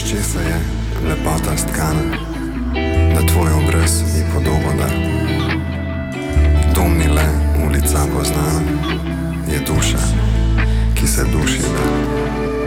česa je lepota stkana, da tvoj obraz ni podoba da.